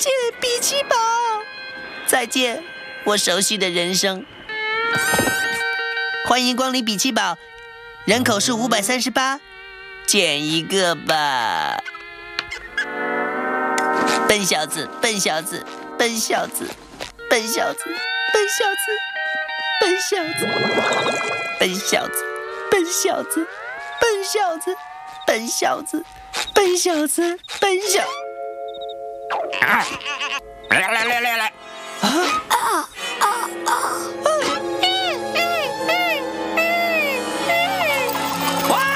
见，比奇堡！再见，我熟悉的人生。欢迎光临比奇堡，人口数538，捡一个吧。笨小子，笨小子，笨小子，笨小子，笨小子，笨小子，笨小子，笨小子，笨小子，笨小子，笨小子，笨小。 来！